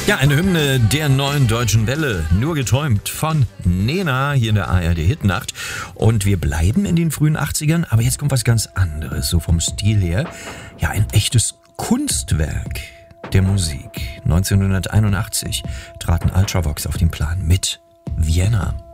Ja, eine Hymne der neuen deutschen Welle, nur geträumt von Nena hier in der ARD Hitnacht. Und wir bleiben in den frühen 80ern, aber jetzt kommt was ganz anderes, so vom Stil her. Ja, ein echtes Kunstwerk der Musik. 1981 traten Ultravox auf den Plan mit Vienna.